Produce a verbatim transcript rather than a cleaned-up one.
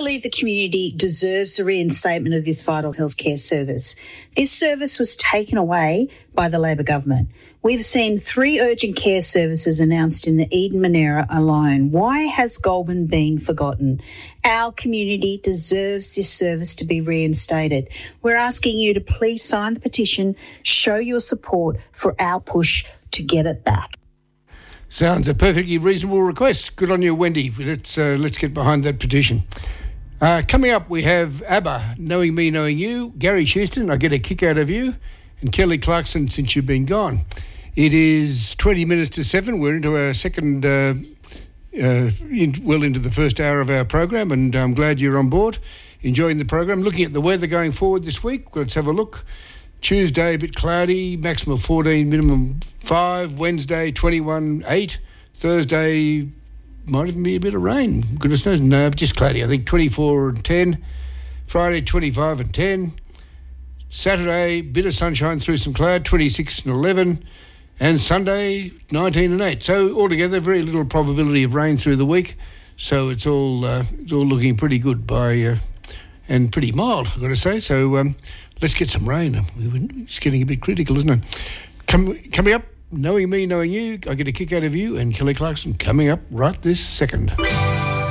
believe the community deserves a reinstatement of this vital healthcare service. This service was taken away by the Labor government. We've seen three urgent care services announced in the Eden Monera alone. Why has Goulburn been forgotten? Our community deserves this service to be reinstated. We're asking you to please sign the petition, show your support for our push to get it back. Sounds a perfectly reasonable request. Good on you, Wendy. Let's uh, let's get behind that petition. Uh, coming up, we have ABBA, Knowing Me, Knowing You, Gary Houston, I Get a Kick Out of You, and Kelly Clarkson, Since You've Been Gone. It is twenty minutes to seven. We're into our second, uh, uh, in, well into the first hour of our program, and I'm glad you're on board, enjoying the program. Looking at the weather going forward this week, let's have a look. Tuesday, a bit cloudy, maximum fourteen, minimum five. Wednesday, twenty-one, eight. Thursday, might even be a bit of rain. Goodness knows. No, just cloudy. I think twenty-four and ten. Friday, twenty-five and ten. Saturday, bit of sunshine through some cloud, twenty-six and eleven. And Sunday, nineteen and eight. So altogether, very little probability of rain through the week. So it's all uh, it's all looking pretty good by uh, and pretty mild, I've got to say. So um, let's get some rain. It's getting a bit critical, isn't it? Come, coming up, Knowing Me, Knowing You, I Get a Kick Out of You, and Kelly Clarkson coming up right this second.